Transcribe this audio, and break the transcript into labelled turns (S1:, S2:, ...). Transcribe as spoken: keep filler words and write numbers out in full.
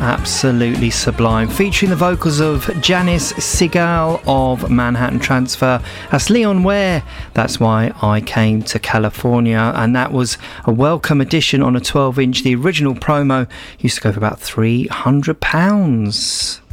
S1: Absolutely sublime. Featuring the vocals of Janice Segal of Manhattan Transfer. That's Leon Ware. That's Why I Came to California. And that was a welcome addition on a twelve inch. The original promo used to go for about three hundred pounds.